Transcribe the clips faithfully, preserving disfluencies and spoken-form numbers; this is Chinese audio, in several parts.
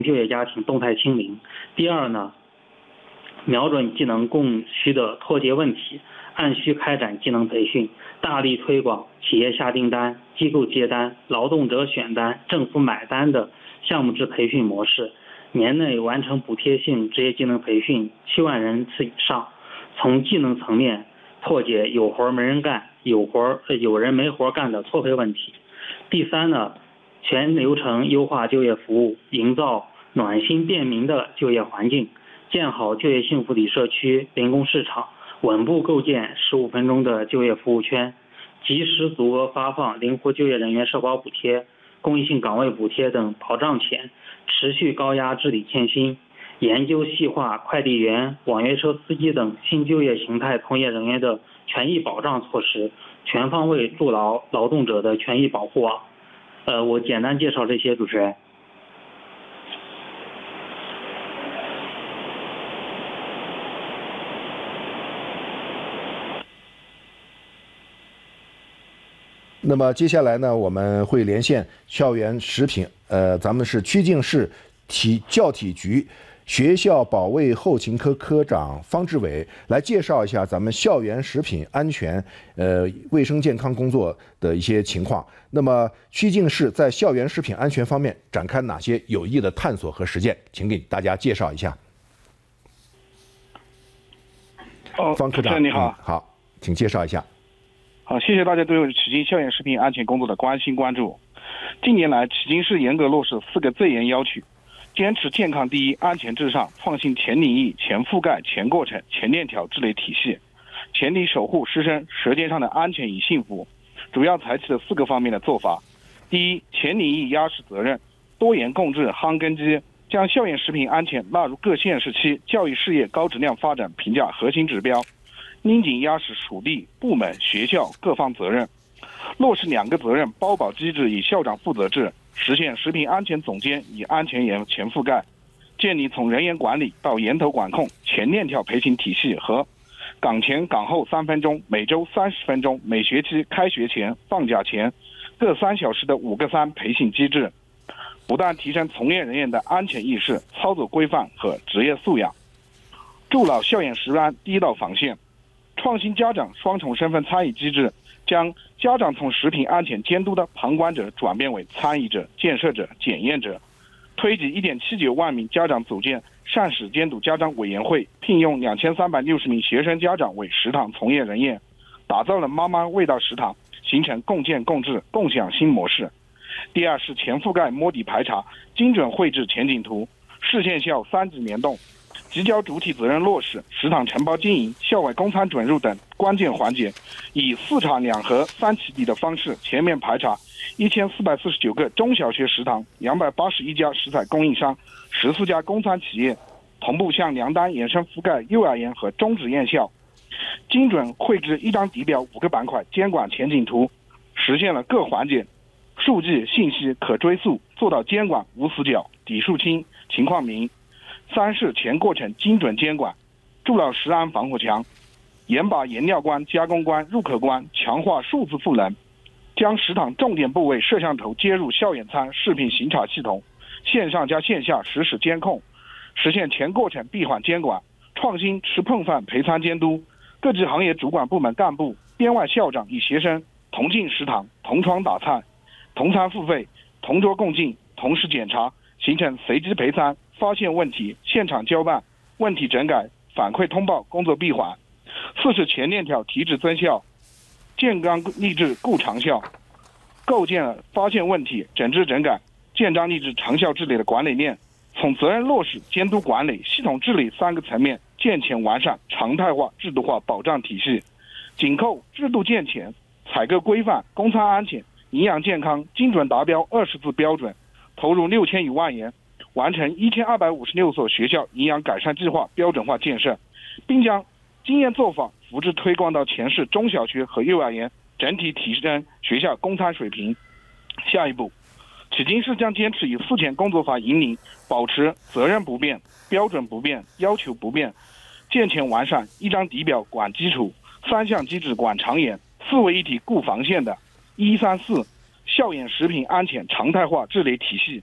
就业家庭动态清零。第二呢，瞄准技能供需的脱节问题，按需开展技能培训，大力推广企业下订单、机构接单、劳动者选单、政府买单的项目制培训模式，年内完成补贴性职业技能培训七万人次以上，从技能层面破解有活没人干、有活有人没活干的错配问题。第三呢，全流程优化就业服务，营造暖心便民的就业环境，建好就业幸福里社区零工市场，稳步构建十五分钟的就业服务圈，及时足额发放灵活就业人员社保补贴、公益性岗位补贴等保障钱，持续高压治理欠薪，研究细化快递员、网约车司机等新就业形态从业人员的权益保障措施，全方位筑牢劳动者的权益保护网。呃，我简单介绍这些，主持人。 那么接下来呢，我们会连线校园食品，呃，咱们是曲靖市体教体局学校保卫后勤科科长方志伟来介绍一下咱们校园食品安全、呃卫生健康工作的一些情况。那么曲靖市在校园食品安全方面展开哪些有益的探索和实践？请给大家介绍一下。 哦， 方科长， 你好、 嗯，好，请介绍一下。 好，谢谢大家对曲靖校园食品安全工作的关心关注。近年来，曲靖市严格落实四个最严要求，坚持健康第一、安全至上，创新全领域、全覆盖、全过程、全链条治理体系，全力守护师生舌尖上的安全与幸福。主要采取了四个方面的做法：第一，全领域压实责任，多元共治夯根基，将校园食品安全纳入各县市区教育事业高质量发展评价核心指标，拎紧压实属地、部门、学校各方责任，落实两个责任包保机制与校长负责制，实现食品安全总监与安全员全覆盖，建立从人员管理到源头管控全链条培训体系和岗前岗后三分钟，每周三十分钟，每学期开学前、放假前各三小时的五个三培训机制，不断提升从业人员的安全意识、操作规范和职业素养，筑牢校园食安第一道防线。创新家长双重身份参与机制，将家长从食品安全监督的旁观者转变为参与者、建设者、检验者，推举 一点七九万名家长组建膳食监督家长委员会，聘用两千三百六十名学生家长为食堂从业人员，打造了妈妈味道食堂，形成共建共治共享新模式。第二是全覆盖摸底排查，精准绘制前景图，市县校三级联动，集交主体责任落实食堂承包经营、校外供餐准入等关键环节，以四查两核三起底的方式全面排查一千四百四十九个中小学食堂、两百八十一家食材供应商、十四家供餐企业，同步向粮单延伸覆盖幼儿园和中职院校，精准绘制一张底表五个板块监管前景图，实现了各环节数据信息可追溯，做到监管无死角、底数清、情况明。三是全过程精准监管，筑牢食安防火墙，严把原料关、加工关、入口关强化数字赋能，将食堂重点部位摄像头接入校园餐视频巡查系统，线上加线下实时监控，实现全过程闭环监管，创新吃碰饭陪餐监督，各级行业主管部门干部、编外校长与学生同进食堂、同窗打菜、同餐付费、同桌共进、同时检查，形成随机陪餐、发现问题现场交办、问题整改、反馈通报工作闭环。四是全链条提质增效，健康励志固长效，构建了发现问题、整治整改、建章立制长效治理的管理链，从责任落实、监督管理、系统治理三个层面健全完善常态化制度化保障体系，紧扣制度健全、采购规范、供餐安全、营养健康精准达标二十字标准，投入六千余万元，完成一千二百五十六所学校营养改善计划标准化建设，并将经验做法复制推广到全市中小学和幼儿园，整体提升学校供餐水平。下一步，曲靖市将坚持以四前工作法引领，保持责任不变、标准不变、要求不变，健全完善一张底表管基础、三项机制管长远、四位一体固防线的一三四校园食品安全常态化治理体系，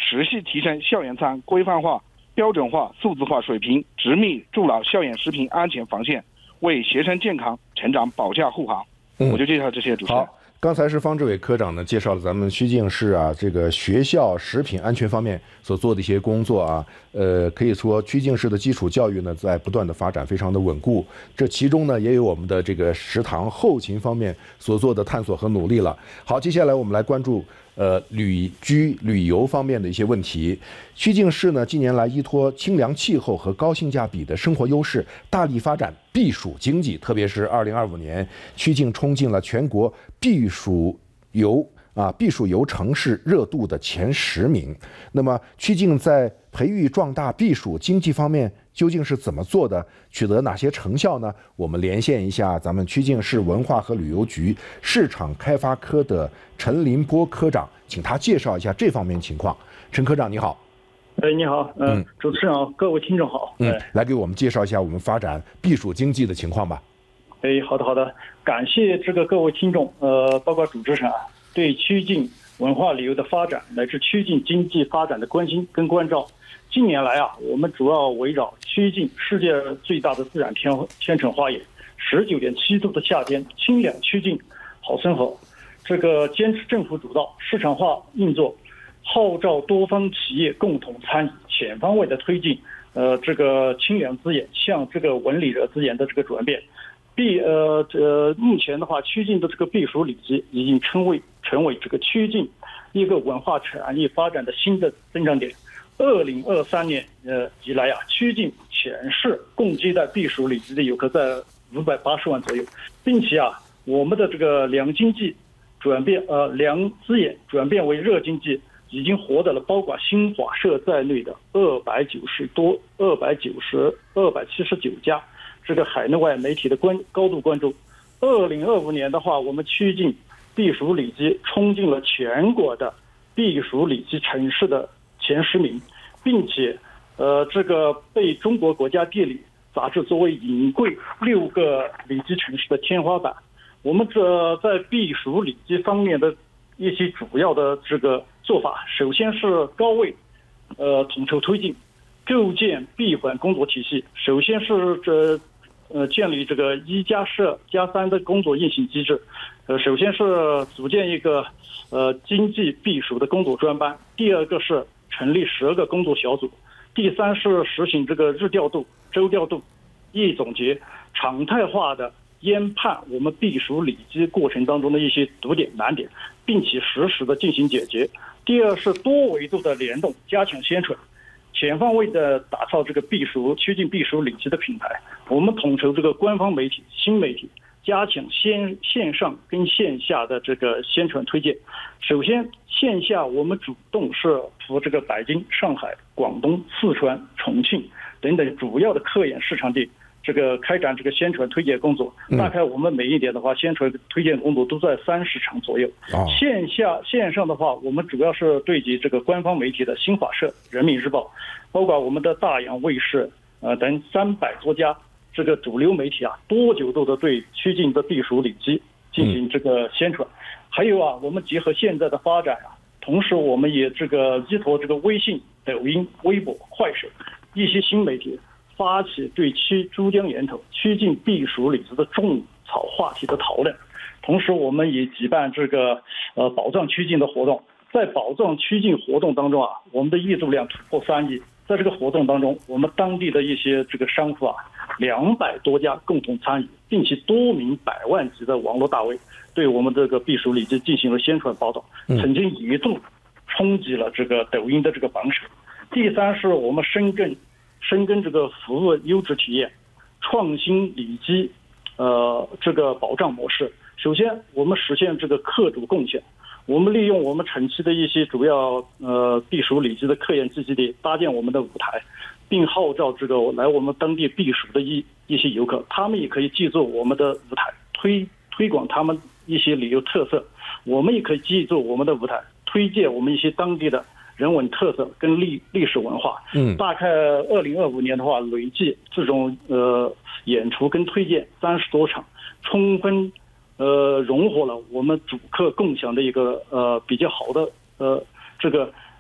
持续提升校园餐规范化、标准化、数字化水平，执密筑牢校园食品安全防线，为学生健康成长保驾护航。嗯、我就介绍这些，主持人。 好，刚才是方志伟科长呢介绍了咱们曲靖市啊这个学校食品安全方面所做的一些工作啊，呃，可以说曲靖市的基础教育呢在不断的发展，非常的稳固。这其中呢也有我们的这个食堂后勤方面所做的探索和努力了。好，接下来我们来关注呃旅居旅游方面的一些问题。曲靖市呢近年来依托清凉气候和高性价比的生活优势，大力发展避暑经济，特别是二零二五年，曲靖冲进了全国避暑游啊避暑游城市热度的前十名。那么曲靖在培育壮大避暑经济方面究竟是怎么做的？取得哪些成效呢？我们连线一下咱们曲靖市文化和旅游局市场开发科的陈林波科长，请他介绍一下这方面情况。陈科长你好。 哎，你好，呃、嗯，主持人好，各位听众好， 嗯，来给我们介绍一下我们发展避暑经济的情况吧。 哎，好的好的，感谢这个各位听众，呃，包括主持人啊，对曲靖文化旅游的发展乃至曲靖经济发展的关心跟关照。近年来啊，我们主要围绕曲靖世界最大的自然天天成花园，十九点七度的夏天，清凉曲靖好生活，这个坚持政府主导、市场化运作。号召多方企业共同参与，全方位的推进，呃，这个清凉资源向这个文旅热资源的这个转变。避呃呃，目前的话，曲靖的这个避暑礼集已经成为成为这个曲靖一个文化产业发展的新的增长点。二零二三年呃以来啊，曲靖全市共接待避暑礼集的游客在五百八十万左右，并且啊，我们的这个凉经济转变呃凉资源转变为热经济。已经获得了包括新华社在内的二百九十多、二百九十、二百七十九家这个海内外媒体的关高度关注。二零二五年的话，我们曲靖避暑礼集冲进了全国的避暑礼集城市的前十名，并且呃，这个被中国国家地理杂志作为引贵六个礼集城市的天花板。我们这在避暑礼集方面的一些主要的这个做法，首先是高位，呃，统筹推进，构建闭环工作体系。首先是这，呃，建立这个一加十加三的工作运行机制。呃，首先是组建一个呃经济避暑的工作专班，第二个是成立十二个工作小组，第三是实行这个日调度、周调度，一总结，常态化的研判我们避暑礼集过程当中的一些堵点难点，并且实时的进行解决。第二是多维度的联动，加强宣传，全方位的打造这个避暑曲靖避暑礼集的品牌。我们统筹这个官方媒体、新媒体，加强线线上跟线下的这个宣传推荐。首先线下我们主动是和这个北京、上海、广东、四川、重庆等等主要的客源市场地。这个开展这个宣传推荐工作，大概我们每一年的话，宣传推荐工作都在三十场左右。哦、线下线上的话，我们主要是对接这个官方媒体的新华社、人民日报，包括我们的大洋卫视呃等三百多家这个主流媒体啊，多角度的对曲靖的避暑礼集进行这个宣传。嗯、还有啊，我们结合现在的发展啊，同时我们也这个依托这个微信、抖音、微博、快手一些新媒体。发起对曲珠江源头曲靖避暑礼集的种草话题的讨论，同时我们也举办这个呃保障曲靖的活动。在保障曲靖活动当中啊，我们的业主量突破三亿。在这个活动当中，我们当地的一些这个商户啊，两百多家共同参与，并且多名百万级的网络大 V 对我们这个避暑礼集进行了宣传报道，曾经一度冲击了这个抖音的这个榜首。第三是我们深耕。深耕这个服务优质体验，创新礼集，呃，这个保障模式。首先，我们实现这个客主贡献，我们利用我们城区的一些主要呃避暑礼集的客源聚集地，搭建我们的舞台，并号召这个来我们当地避暑的一一些游客，他们也可以借助我们的舞台推推广他们一些旅游特色，我们也可以借助我们的舞台推荐我们一些当地的。人文特色跟历历史文化，嗯，大概二零二五年的话，累计这种呃演出跟推荐三十多场，充分呃融合了我们主客共享的一个呃比较好的呃这个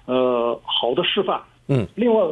呃好的示范。 嗯， 另外